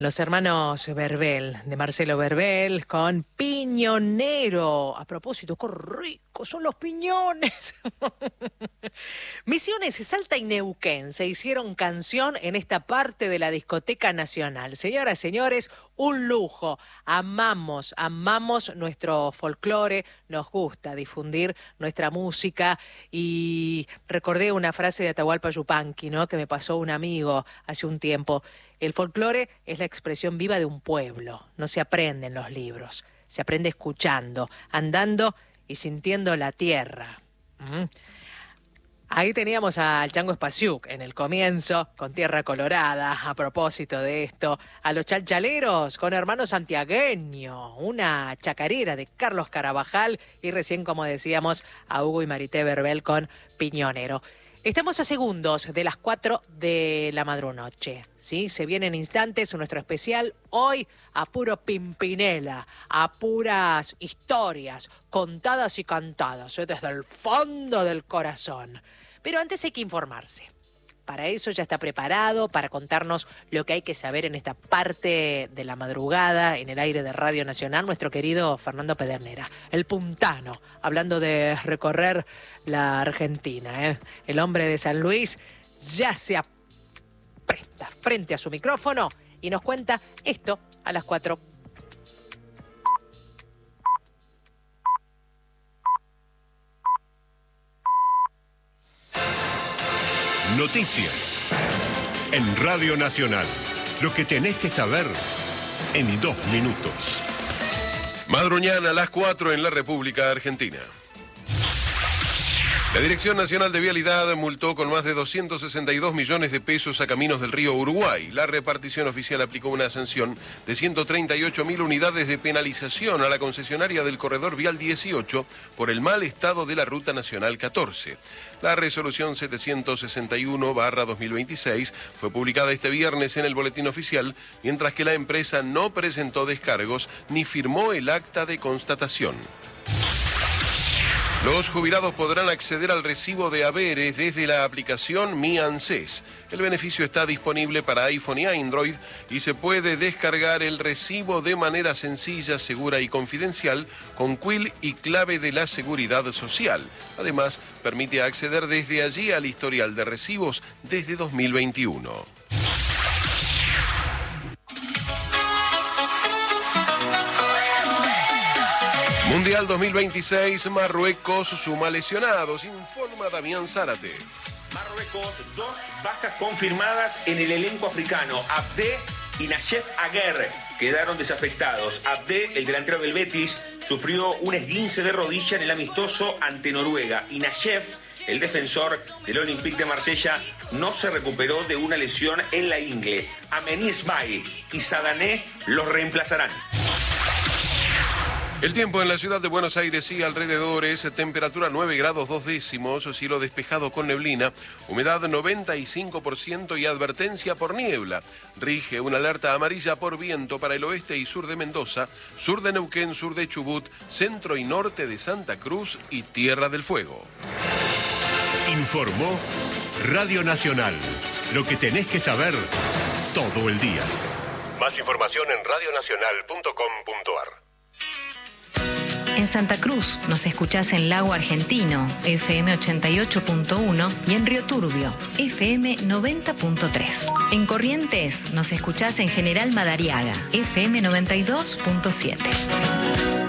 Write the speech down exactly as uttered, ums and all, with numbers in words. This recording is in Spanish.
Los hermanos Verbel, de Marcelo Verbel, con Piñonero. A propósito, qué ricos son los piñones. Misiones, Salta y Neuquén se hicieron canción en esta parte de la Discoteca Nacional. Señoras, señores, un lujo. Amamos, amamos nuestro folclore, nos gusta difundir nuestra música. Y recordé una frase de Atahualpa Yupanqui, ¿no?, que me pasó un amigo hace un tiempo. El folclore es la expresión viva de un pueblo, no se aprende en los libros, se aprende escuchando, andando y sintiendo la tierra. ¿Mm? Ahí teníamos al Chango Espasiuk en el comienzo, con Tierra Colorada, a propósito de esto, a los chalchaleros con Hermano Santiagueño, una chacarera de Carlos Carabajal y recién, como decíamos, a Hugo y Marité Verbel con Piñonero. Estamos a segundos de las cuatro de la madrunoche, ¿sí? Se viene en instantes nuestro especial, hoy a puro Pimpinela, a puras historias contadas y cantadas, ¿eh?, desde el fondo del corazón. Pero antes hay que informarse. Para eso ya está preparado, para contarnos lo que hay que saber en esta parte de la madrugada, en el aire de Radio Nacional, nuestro querido Fernando Pedernera, el puntano, hablando de recorrer la Argentina, ¿eh? El hombre de San Luis ya se apresta frente a su micrófono y nos cuenta esto a las cuatro. Noticias en Radio Nacional. Lo que tenés que saber en dos minutos. Madruñana a las cuatro en la República Argentina. La Dirección Nacional de Vialidad multó con más de doscientos sesenta y dos millones de pesos a Caminos del Río Uruguay. La repartición oficial aplicó una sanción de ciento treinta y ocho mil unidades de penalización a la concesionaria del Corredor Vial dieciocho por el mal estado de la Ruta Nacional catorce. La resolución setecientos sesenta y uno barra dos mil veintiséis fue publicada este viernes en el Boletín Oficial, mientras que la empresa no presentó descargos ni firmó el acta de constatación. Los jubilados podrán acceder al recibo de haberes desde la aplicación Mi ANSES. El beneficio está disponible para iPhone y Android y se puede descargar el recibo de manera sencilla, segura y confidencial con quill y clave de la Seguridad Social. Además, permite acceder desde allí al historial de recibos desde dos mil veintiuno. Mundial dos mil veintiséis, Marruecos suma lesionados, informa Damián Zárate. Marruecos, dos bajas confirmadas en el elenco africano. Abde y Nachef Aguer quedaron desafectados. Abde, el delantero del Betis, sufrió un esguince de rodilla en el amistoso ante Noruega. Y Nachef, el defensor del Olympique de Marsella, no se recuperó de una lesión en la ingle. Ameni Esmail y Sadané los reemplazarán. El tiempo en la ciudad de Buenos Aires y alrededores, temperatura nueve grados dos décimos, cielo despejado con neblina, humedad noventa y cinco por ciento y advertencia por niebla. Rige una alerta amarilla por viento para el oeste y sur de Mendoza, sur de Neuquén, sur de Chubut, centro y norte de Santa Cruz y Tierra del Fuego. Informó Radio Nacional. Lo que tenés que saber todo el día. Más información en radio nacional punto com punto a r. En Santa Cruz nos escuchás en Lago Argentino, F M ochenta y ocho punto uno, y en Río Turbio, F M noventa punto tres. En Corrientes nos escuchás en General Madariaga, F M noventa y dos punto siete.